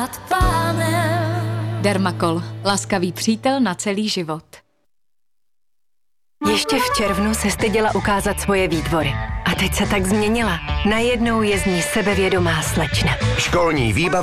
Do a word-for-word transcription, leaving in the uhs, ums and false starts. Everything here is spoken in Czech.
Dermakol. Laskavý přítel na celý život. Ještě v červnu se styděla ukázat svoje výtvory. A teď se tak změnila. Najednou je z ní sebevědomá slečna. Školní výbava